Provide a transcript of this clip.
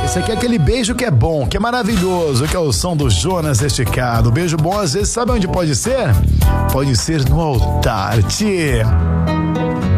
Esse aqui é aquele beijo que é bom, que é maravilhoso, que é o som do Jonas Esticado. O beijo bom, às vezes, sabe onde pode ser? Pode ser no altar, tchê.